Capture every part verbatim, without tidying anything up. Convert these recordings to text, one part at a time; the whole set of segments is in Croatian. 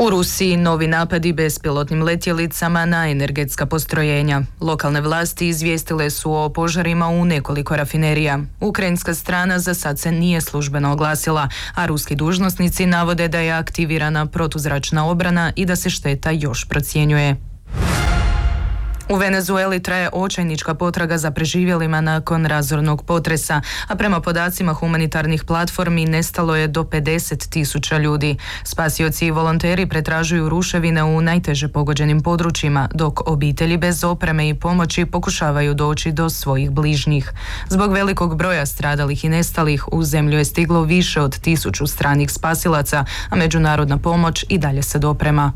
U Rusiji novi napadi bespilotnim letjelicama na energetska postrojenja. Lokalne vlasti izvijestile su o požarima u nekoliko rafinerija. Ukrajinska strana za sad se nije službeno oglasila, a ruski dužnosnici navode da je aktivirana protuzračna obrana i da se šteta još procjenjuje. U Venezueli traje očajnička potraga za preživjelima nakon razornog potresa, a prema podacima humanitarnih platformi nestalo je do pedeset tisuća ljudi. Spasioci i volonteri pretražuju ruševine u najteže pogođenim područjima, dok obitelji bez opreme i pomoći pokušavaju doći do svojih bližnjih. Zbog velikog broja stradalih i nestalih u zemlju je stiglo više od tisuću stranih spasilaca, a međunarodna pomoć i dalje se doprema.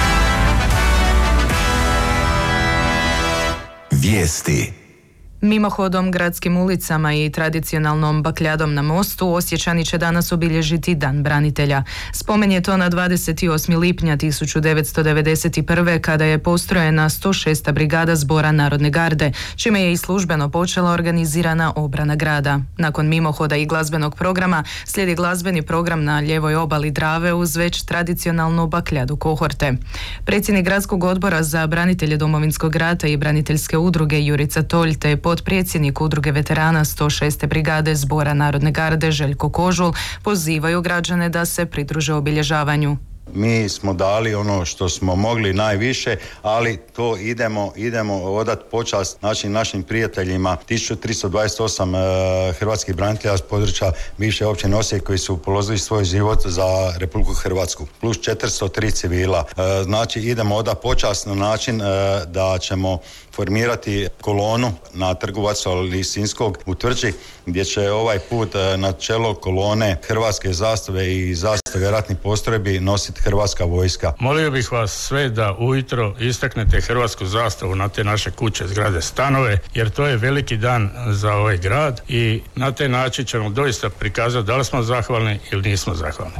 Vijesti. Mimohodom, gradskim ulicama i tradicionalnom bakljadom na mostu Osječani će danas obilježiti Dan branitelja. Spomen je to na dvadeset osmog lipnja tisuću devetsto devedeset prve. kada je postrojena sto šesta brigada Zbora Narodne garde, čime je i službeno počela organizirana obrana grada. Nakon mimohoda i glazbenog programa slijedi glazbeni program na lijevoj obali Drave uz već tradicionalnu bakljadu kohorte. Predsjednik Gradskog odbora za branitelje Domovinskog rata i braniteljske udruge Jurica Tolj te potpredsjednik udruge veterana sto šeste brigade Zbora Narodne garde Željko Kožul pozivaju građane da se pridruže obilježavanju. Mi smo dali ono što smo mogli najviše, ali to idemo, idemo odat počast našim, našim prijateljima, tisuću tristo dvadeset osam e, hrvatskih branitelja s područja bivše općine Osijek koji su položili svoj život za Republiku Hrvatsku, plus četiristo tri civila. E, znači idemo odat počast na način e, da ćemo formirati kolonu na Trgu Vaclava Lisinskog u Tvrđi, gdje će ovaj put e, na čelo kolone hrvatske zastave i zastave ratnih postrojbi nositi Hrvatska vojska. Molio bih vas sve da ujutro istaknete hrvatsku zastavu na te naše kuće, zgrade, stanove, jer to je veliki dan za ovaj grad i na taj način ćemo doista prikazati da li smo zahvalni ili nismo zahvalni.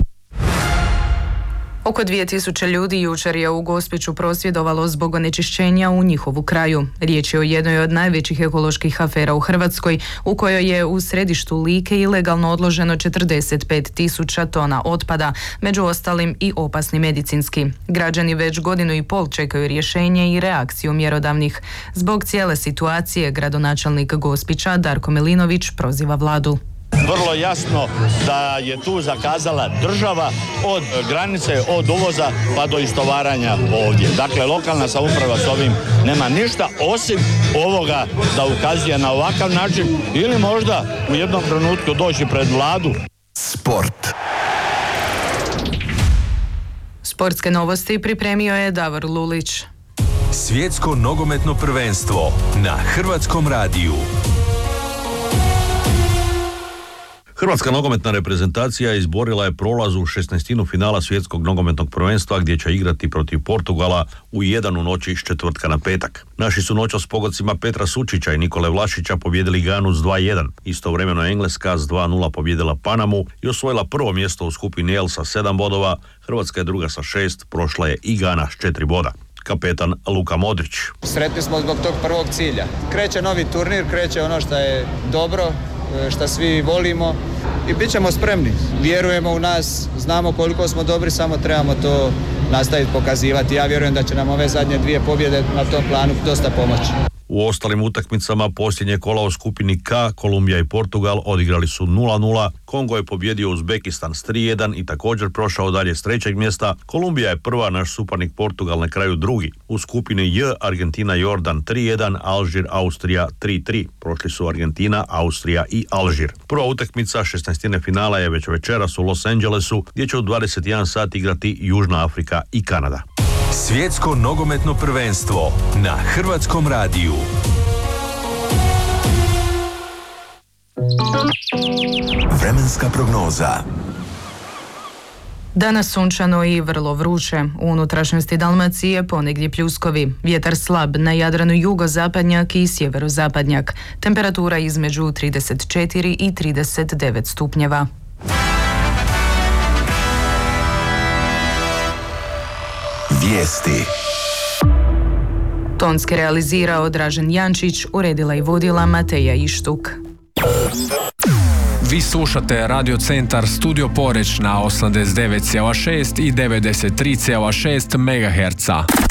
Oko dvije tisuće ljudi jučer je u Gospiću prosvjedovalo zbog onečišćenja u njihovu kraju. Riječ je o jednoj od najvećih ekoloških afera u Hrvatskoj, u kojoj je u središtu Like ilegalno odloženo četrdeset pet tisuća tona otpada, među ostalim i opasni medicinski. Građani već godinu i pol čekaju rješenje i reakciju mjerodavnih. Zbog cijele situacije gradonačelnik Gospića Darko Milinović proziva vladu. Vrlo jasno da je tu zakazala država od granice, od uvoza pa do istovaranja ovdje. Dakle, lokalna samouprava s ovim nema ništa osim ovoga da ukazuje na ovakav način ili možda u jednom trenutku doći pred vladu. Sport. Sportske novosti pripremio je Davor Lulić. Svjetsko nogometno prvenstvo na Hrvatskom radiju. Hrvatska nogometna reprezentacija izborila je prolaz u šesnaestinu finala svjetskog nogometnog prvenstva gdje će igrati protiv Portugala u jedan u noći s četvrtka na petak. Naši su noćas s pogodcima Petra Sučića i Nikole Vlašića pobijedili Ganu s dva jedan. Istovremeno Engleska s dva nula pobijedila Panamu i osvojila prvo mjesto u skupini L sa sedam bodova, Hrvatska je druga sa šest, prošla je i Gana s četiri boda. Kapetan Luka Modrić. Sretni smo zbog tog prvog cilja. Kreće novi turnir, kreće ono što je dobro, što svi volimo i bit ćemo spremni. Vjerujemo u nas, znamo koliko smo dobri, samo trebamo to nastaviti pokazivati. Ja vjerujem da će nam ove zadnje dvije pobjede na tom planu dosta pomoći. U ostalim utakmicama posljednje kola u skupini K, Kolumbija i Portugal odigrali su nula nula, Kongo je pobjedio Uzbekistan s tri jedan i također prošao dalje s trećeg mjesta. Kolumbija je prva, naš suparnik Portugal na kraju drugi. U skupini J, Argentina Jordan tri jedan, Alžir Austrija tri tri. Prošli su Argentina, Austrija i Alžir. Prva utakmica šesnaestine finala je već večeras u Los Angelesu, gdje će u dvadeset jedan sat igrati Južna Afrika i Kanada. Svjetsko nogometno prvenstvo na Hrvatskom radiju. Vremenska prognoza. Danas sunčano i vrlo vruće. U unutrašnjosti Dalmacije ponegdje pljuskovi. Vjetar slab, na Jadranu jugozapadnjak i sjeverozapadnjak. Temperatura između trideset četiri i trideset devet stupnjeva. Vijesti. Tonski realizirao Dražen Jančić, uredila i vodila Mateja Ištuk. Vi slušate Radio Centar Studio Poreč na osamdeset devet zarez šest i devedeset tri zarez šest megaherca.